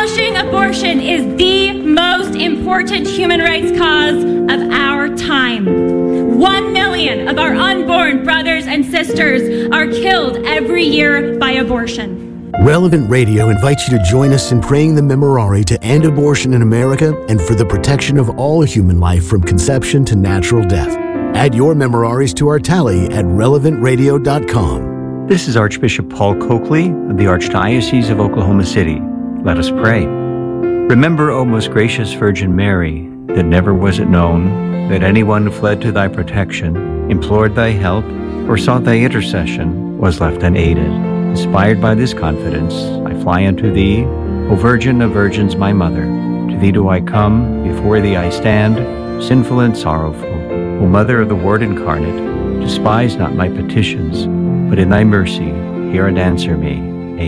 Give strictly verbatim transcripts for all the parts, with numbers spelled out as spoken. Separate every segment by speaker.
Speaker 1: Abolishing abortion is the most important human rights cause of our time. One million of our unborn brothers and sisters are killed every year by abortion.
Speaker 2: Relevant Radio invites you to join us in praying the Memorare to end abortion in America and for the protection of all human life from conception to natural death. Add your Memoraries to our tally at relevant radio dot com.
Speaker 3: This is Archbishop Paul Coakley of the Archdiocese of Oklahoma City. Let us pray. Remember, O most gracious Virgin Mary, that never was it known that anyone who fled to thy protection, implored thy help, or sought thy intercession was left unaided. Inspired by this confidence, I fly unto thee, O Virgin of Virgins, my Mother. To thee do I come, before thee I stand, sinful and sorrowful. O Mother of the Word incarnate, despise not my petitions, but in thy mercy hear and answer me.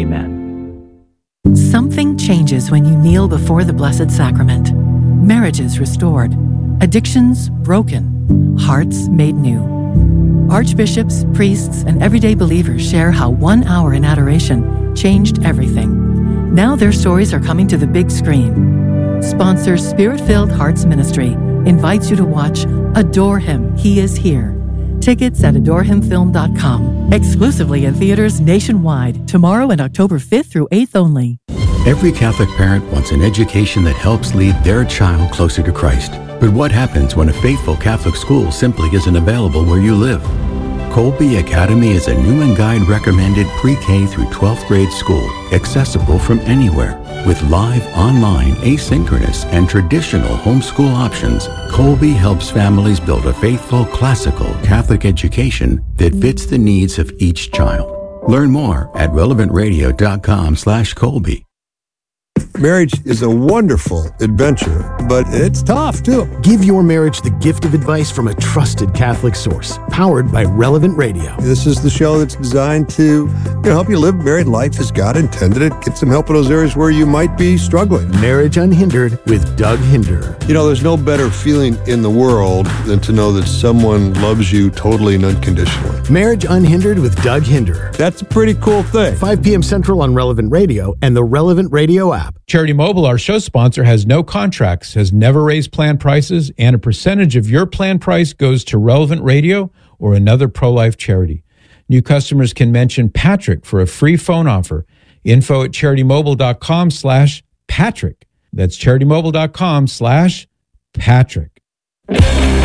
Speaker 3: Amen.
Speaker 4: Something changes when you kneel before the Blessed Sacrament. Marriages restored, addictions broken, hearts made new. Archbishops, priests, and everyday believers share how one hour in adoration changed everything. Now their stories are coming to the big screen. Sponsor Spirit-Filled Hearts Ministry invites you to watch Adore Him, He Is Here. Tickets at adore him film dot com. Exclusively in theaters nationwide, tomorrow and October fifth through eighth only.
Speaker 5: Every Catholic parent wants an education that helps lead their child closer to Christ. But what happens when a faithful Catholic school simply isn't available where you live? Colby Academy is a Newman Guide recommended pre-K through twelfth grade school, accessible from anywhere. With live, online, asynchronous, and traditional homeschool options, Colby helps families build a faithful, classical Catholic education that fits the needs of each child. Learn more at relevant radio dot com slash Colby.
Speaker 6: Marriage is a wonderful adventure, but it's tough, too.
Speaker 2: Give your marriage the gift of advice from a trusted Catholic source, powered by Relevant Radio.
Speaker 6: This is the show that's designed to you know, help you live married life as God intended it. Get some help in those areas where you might be struggling.
Speaker 2: Marriage Unhindered with Doug Hinder.
Speaker 6: You know, there's no better feeling in the world than to know that someone loves you totally and unconditionally.
Speaker 2: Marriage Unhindered with Doug Hinder.
Speaker 6: That's a pretty cool thing.
Speaker 2: five p.m. Central on Relevant Radio and the Relevant Radio app.
Speaker 7: Charity Mobile, our show sponsor, has no contracts, has never raised plan prices, and a percentage of your plan price goes to Relevant Radio or another pro-life charity. New customers can mention Patrick for a free phone offer. Info at charitymobile.com slash Patrick. That's charitymobile.com slash Patrick.
Speaker 8: Keeping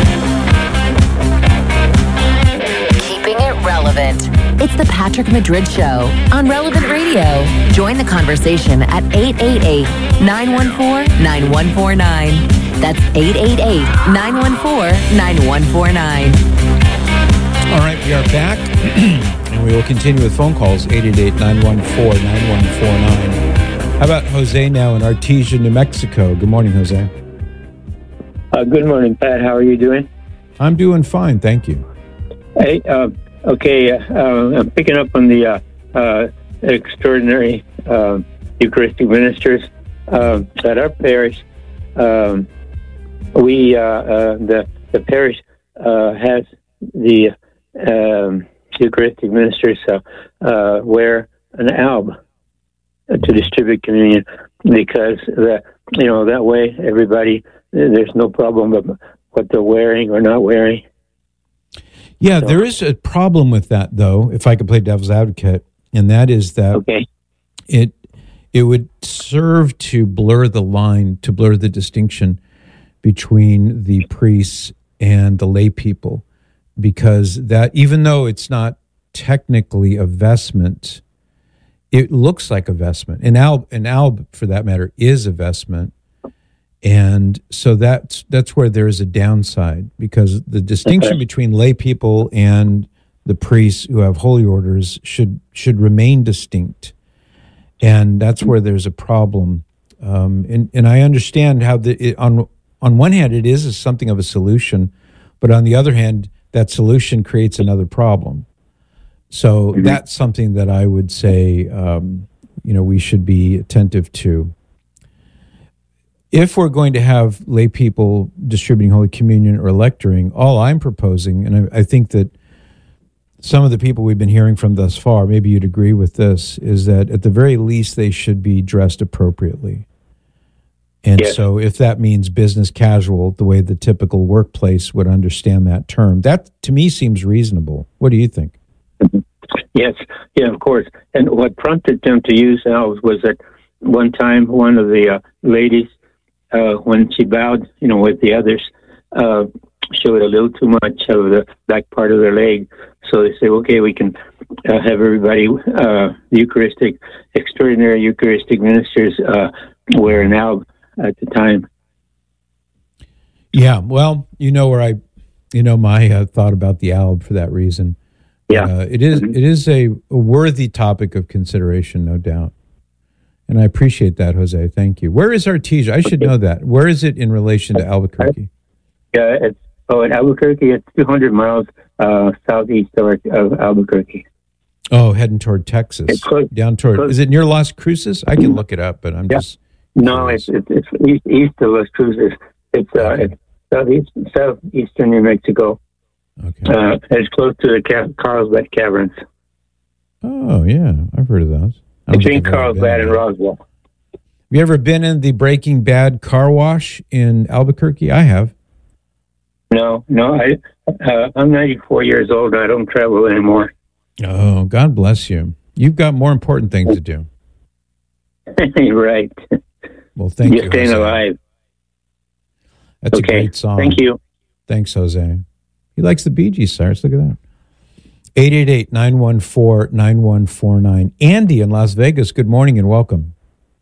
Speaker 8: it relevant. It's the Patrick Madrid Show on Relevant Radio. Join the conversation at eight eight eight, nine one four, nine one four nine. That's eight eight eight, nine one four, nine one four nine.
Speaker 7: All right, we are back, and we will continue with phone calls, eight eight eight, nine one four, nine one four nine. How about Jose now in Artesia, New Mexico? Good morning, Jose.
Speaker 9: Uh, good morning, Pat. How are you doing?
Speaker 7: I'm doing fine, thank you.
Speaker 9: Hey, uh, okay, uh, I'm picking up on the uh, uh, extraordinary uh, Eucharistic ministers uh, at our parish. Um, we, uh, uh, the, the parish uh, has the um, Eucharistic ministers uh, uh, wear an alb to distribute communion because, the, you know, that way everybody, there's no problem about what they're wearing or not wearing.
Speaker 7: Yeah, so, there is a problem with that, though, if I could play devil's advocate, and that is that
Speaker 9: okay.
Speaker 7: it it would serve to blur the line, to blur the distinction between the priests and the lay people, because that, even though it's not technically a vestment, it looks like a vestment. An alb, an alb, for that matter, is a vestment. And so that's that's where there is a downside, because the distinction between lay people and the priests who have holy orders should should remain distinct, and that's where there's a problem. Um, and and I understand how the it, on on one hand it is something of a solution, but on the other hand that solution creates another problem. So mm-hmm. that's something that I would say um, you know we should be attentive to. If we're going to have lay people distributing Holy Communion or lecturing, all I'm proposing, and I, I think that some of the people we've been hearing from thus far, maybe you'd agree with this, is that at the very least they should be dressed appropriately. And
Speaker 9: Yes.
Speaker 7: so if that means business casual, the way the typical workplace would understand that term, that to me seems reasonable. What do you think?
Speaker 9: Yes, yeah, of course. And what prompted them to use elves was that one time one of the uh, ladies, uh, when she bowed, you know, with the others, uh, showed a little too much of the back part of their leg. So they said, okay, we can uh, have everybody, uh, Eucharistic, extraordinary Eucharistic ministers, uh, wear an alb at the time.
Speaker 7: Yeah, well, you know where I, you know, my uh, thought about the alb for that reason.
Speaker 9: Yeah,
Speaker 7: Uh, it is
Speaker 9: Mhm.
Speaker 7: it is a, a worthy topic of consideration, no doubt. And I appreciate that, Jose. Thank you. Where is Artesia? I should
Speaker 9: Okay.
Speaker 7: know that. Where is it in relation to Albuquerque?
Speaker 9: Yeah, it's, oh, in Albuquerque, it's two hundred miles uh, southeast of, of Albuquerque.
Speaker 7: Oh, heading toward Texas.
Speaker 9: It's close-
Speaker 7: Down toward,
Speaker 9: close-
Speaker 7: is it near Las Cruces? I can look it up, but I'm
Speaker 9: Yeah.
Speaker 7: just.
Speaker 9: No, it's it's, it's east, east of Las Cruces. It's uh,
Speaker 7: Okay.
Speaker 9: it's southeast, southeastern New Mexico.
Speaker 7: Okay.
Speaker 9: Uh, it's close to the Ca- Carlsbad Caverns,
Speaker 7: Oh, yeah. I've heard of those. I don't
Speaker 9: between
Speaker 7: think I've ever
Speaker 9: Carlsbad
Speaker 7: been
Speaker 9: and
Speaker 7: there.
Speaker 9: Roswell.
Speaker 7: Have you ever been in the Breaking Bad car wash in Albuquerque? I have.
Speaker 9: No, no, I uh, I'm ninety-four years old. And I don't travel anymore.
Speaker 7: Oh, God bless you. You've got more important things to do.
Speaker 9: Right.
Speaker 7: Well, thank
Speaker 9: You're
Speaker 7: you.
Speaker 9: staying
Speaker 7: Jose.
Speaker 9: alive.
Speaker 7: That's
Speaker 9: Okay.
Speaker 7: a great song.
Speaker 9: Thank you.
Speaker 7: Thanks, Jose. He likes the Bee Gees, Cyrus. Look at that. eight eight eight, nine one four, nine one four nine. Andy in Las Vegas, good morning and welcome.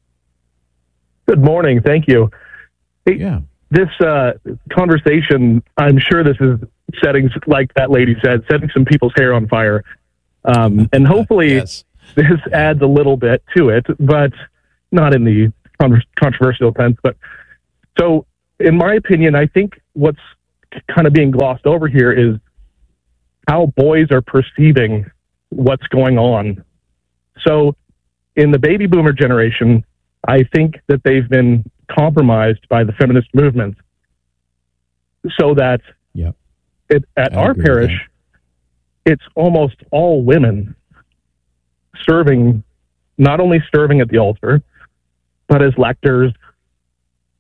Speaker 10: Good morning. Thank you. Hey,
Speaker 7: Yeah.
Speaker 10: This uh, conversation, I'm sure this is setting, like that lady said, setting some people's hair on fire. Um, and hopefully
Speaker 7: Yes.
Speaker 10: this adds a little bit to it, but not in the con- controversial sense. But so, in my opinion, I think what's kind of being glossed over here is how boys are perceiving what's going on. So, in the baby boomer generation, I think that they've been compromised by the feminist movement, so that
Speaker 7: Yep.
Speaker 10: it, at
Speaker 7: I
Speaker 10: our
Speaker 7: agree with
Speaker 10: parish, it's almost all women serving, not only serving at the altar, but as lectors